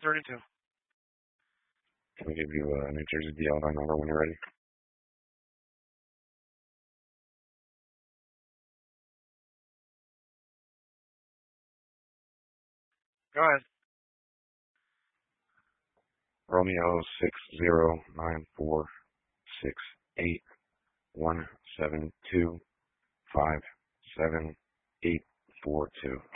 32. Can I give you a New Jersey DLI number when you're ready? Go ahead. Romeo 609468172578442.